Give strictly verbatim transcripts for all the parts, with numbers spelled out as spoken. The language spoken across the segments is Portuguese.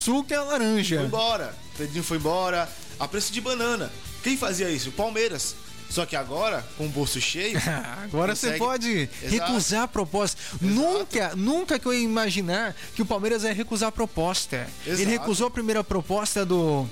Suco é laranja. Foi embora. Pedrinho foi embora. A preço de banana. Quem fazia isso? O Palmeiras. Só que agora, com o bolso cheio... agora consegue... você pode recusar a proposta. Nunca, nunca que eu ia imaginar que o Palmeiras ia recusar a proposta. Exato. Ele recusou a primeira proposta do...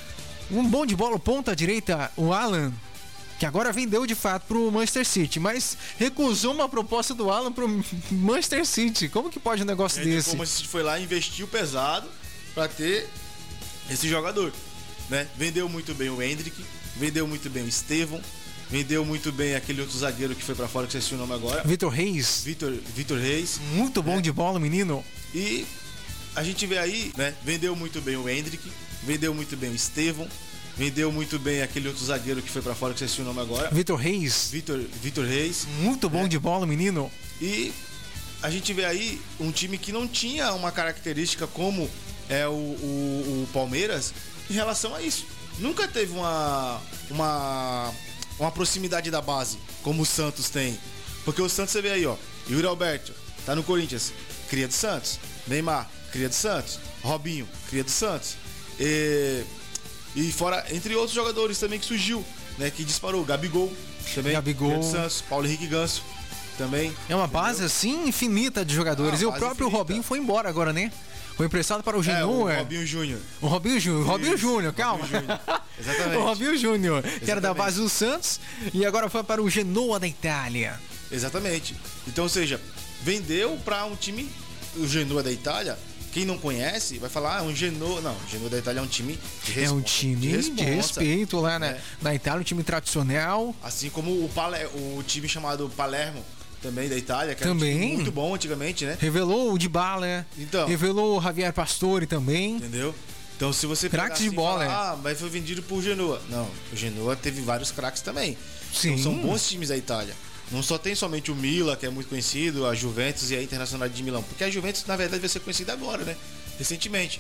um bom de bola, ponta direita, o Alan, que agora vendeu de fato pro Manchester City, mas recusou uma proposta do Alan pro Manchester City. Como que pode um negócio é, desse? O Manchester City foi lá e investiu pesado pra ter esse jogador, né? Vendeu muito bem o Hendrick, vendeu muito bem o Estevão, vendeu muito bem aquele outro zagueiro que foi pra fora, que você esqueci o nome agora. Vitor Reis. Vitor, Vitor Reis. Muito bom, né? De bola, menino. E a gente vê aí, né? Vendeu muito bem o Hendrick, vendeu muito bem o Estevão, vendeu muito bem aquele outro zagueiro que foi pra fora, que você esqueci o nome agora. Vitor Reis. Vitor, Vitor Reis. Muito bom, né? De bola, menino. E a gente vê aí um time que não tinha uma característica como é o, o, o Palmeiras em relação a isso. Nunca teve uma, uma, uma proximidade da base, como o Santos tem. Porque o Santos, você vê aí, ó, Yuri Alberto, tá no Corinthians, cria do Santos. Neymar, cria do Santos. Robinho, cria do Santos. E, e fora, entre outros jogadores também que surgiu, né, que disparou. Gabigol, também, Gabigol. cria do Santos. Paulo Henrique Ganso, também. É uma base, entendeu? Assim, infinita de jogadores. Ah, e o próprio infinita. Robinho foi embora agora, né? Foi emprestado para o Genoa. É, o Robinho Júnior. O Robinho Júnior. Robinho Júnior, calma. Robinho Júnior. Exatamente. O Robinho Júnior, que era da base do Santos e agora foi para o Genoa da Itália. Exatamente. Então, ou seja, vendeu para um time, o Genoa da Itália. Quem não conhece vai falar, ah, um Genoa. Não, o Genoa da Itália é um time de responsa, É um time de, responsa, de respeito lá na, é. na Itália, um time tradicional. Assim como o, Paler, o time chamado Palermo, também da Itália, que também. era um time muito bom antigamente, né? Revelou o Dybala, então, revelou o Javier Pastore também. Entendeu? Então, se você craques assim, de bola, falar, ah, mas foi vendido por Genoa. Não, o Genoa teve vários craques também. Sim. Então, são bons times da Itália. Não só tem somente o Milan, que é muito conhecido, a Juventus e a Internacional de Milão. Porque a Juventus, na verdade, vai ser conhecida agora, né? Recentemente.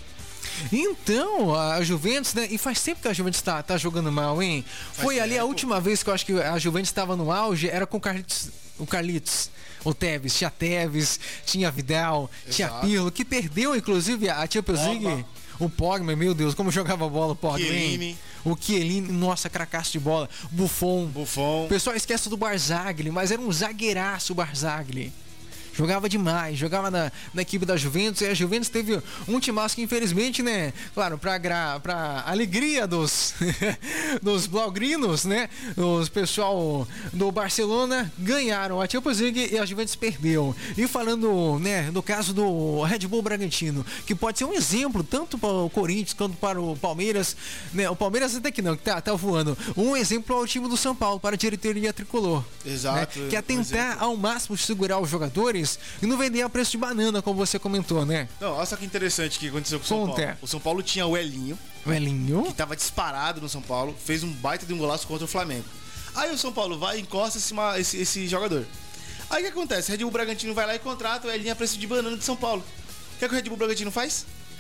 Então, a Juventus, né? E faz tempo que a Juventus tá, tá jogando mal, hein? Faz Foi ali tempo. A última vez que eu acho que a Juventus estava no auge, era com o Carlitos, o Carlitos, o Tevez. Tinha Tevez, tinha Vidal, exato. Tinha Pirlo, que perdeu, inclusive, a Champions League. O Pogba, meu Deus, como jogava bola o Pogba. Chiellini. O Chiellini, nossa, cracaço de bola. Buffon. Buffon. O pessoal esquece do Barzagli, mas era um zagueiraço o Barzagli. Jogava demais, jogava na, na equipe da Juventus. E a Juventus teve um timaço que, infelizmente, né? Claro, pra, gra, pra alegria dos, dos blaugranos, né? Os pessoal do Barcelona ganharam a Champions League e a Juventus perdeu. E falando, né, no caso do Red Bull Bragantino, que pode ser um exemplo tanto para o Corinthians quanto para o Palmeiras, né? O Palmeiras até que não, que tá, tá voando. Um exemplo ao time do São Paulo, para a diretoria tricolor. Exato. Né? Que é tentar ao máximo segurar os jogadores e não vender a preço de banana, como você comentou, né? Não, olha só que interessante que aconteceu com o São Paulo. O São Paulo tinha o Elinho. O Elinho. Que tava disparado no São Paulo, fez um baita de um golaço contra o Flamengo. Aí o São Paulo vai e encosta esse, esse, esse jogador. Aí o que acontece? O Red Bull Bragantino vai lá e contrata o Elinho a preço de banana de São Paulo. O que, é que o Red Bull Bragantino faz?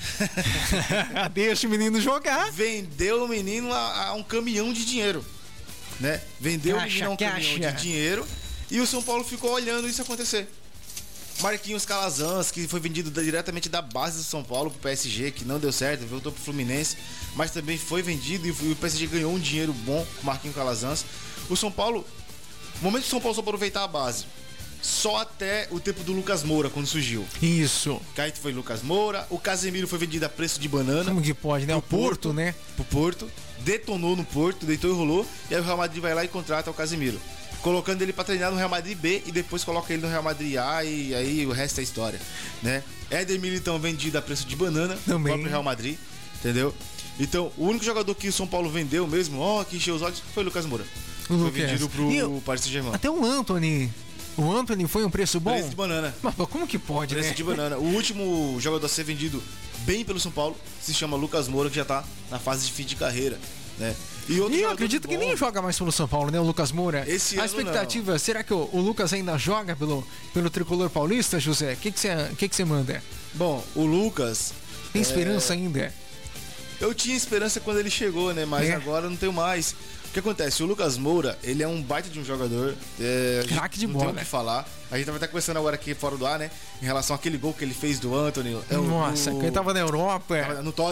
Deixa o menino jogar. Vendeu o menino a, a um caminhão de dinheiro, né? Vendeu caixa, o menino a um caixa. caminhão de dinheiro e o São Paulo ficou olhando isso acontecer. Marquinhos Calazans, que foi vendido diretamente da base do São Paulo pro P S G, que não deu certo, voltou pro Fluminense, mas também foi vendido e o P S G ganhou um dinheiro bom com o Marquinhos Calazans. O São Paulo, no momento que o São Paulo só aproveitar a base, só até o tempo do Lucas Moura, quando surgiu. Isso. Aí foi Lucas Moura, o Casemiro foi vendido a preço de banana. Como que pode, né? O Porto, Porto, né? Pro Porto, detonou no Porto, deitou e rolou, e aí o Real Madrid vai lá e contrata o Casemiro, colocando ele para treinar no Real Madrid B e depois coloca ele no Real Madrid A e aí o resto é história, né? Éder Militão vendido a preço de banana no próprio Real Madrid, entendeu? Então, o único jogador que o São Paulo vendeu mesmo, ó, que encheu os olhos, foi o Lucas Moura. O foi Lucas. vendido pro e Paris Saint-Germain. Até o Anthony. O Anthony foi um preço bom? Preço de banana. Mas como que pode, preço né? de banana. O último jogador a ser vendido bem pelo São Paulo se chama Lucas Moura, que já tá na fase de fim de carreira, né? E, outro e eu acredito que nem joga mais pelo São Paulo, né, o Lucas Moura? Esse a expectativa, não. Será que o, o Lucas ainda joga pelo, pelo tricolor paulista, José? O que que você que que manda? Bom, o Lucas... Tem esperança é... ainda? Eu tinha esperança quando ele chegou, né? Mas é. agora não tenho mais. O que acontece? O Lucas Moura, ele é um baita de um jogador. É, craque de não bola. Não tem o que falar. A gente vai estar conversando agora aqui fora do ar, né? Em relação àquele gol que ele fez do Anthony. Nossa, no, que ele tava na Europa. No